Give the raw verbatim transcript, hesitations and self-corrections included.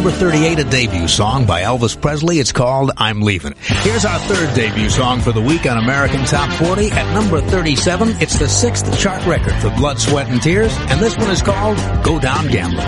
number thirty-eight, a debut song by Elvis Presley. It's called I'm Leaving. Here's our third debut song for the week on American Top forty. At number thirty-seven, it's the sixth chart record for Blood, Sweat, and Tears, and this one is called Go Down Gambling.